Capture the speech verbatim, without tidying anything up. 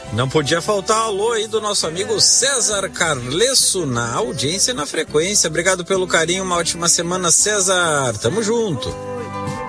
Não podia faltar o alô aí do nosso amigo César Carlesso na audiência e na frequência. Obrigado pelo carinho, uma ótima semana, César. Tamo junto.